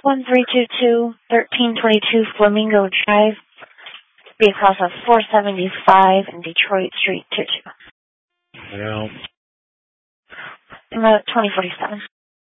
1322 Flamingo Drive, be across of 475 and Detroit Street, Titu. Yeah. 2047.